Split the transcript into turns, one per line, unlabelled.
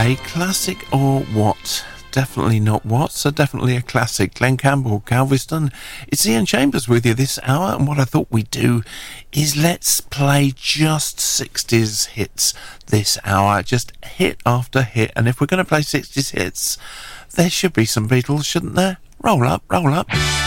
A classic or what? Definitely not what, so definitely a classic. Glenn Campbell, Galveston. It's Ian Chambers with you this hour, and what I thought we'd do is let's play just 60s hits this hour, just hit after hit. And if we're going to play 60s hits, there should be some Beatles, shouldn't there? Roll up, roll up.